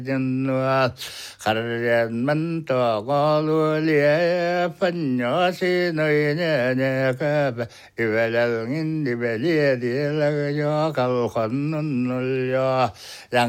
dân khẩn mân tỏ có lúa lìa phân nhỏ xí nơi nhẹ nhẹ khắp về là nghìn đi về lìa đi là gió cầu khẩn nôn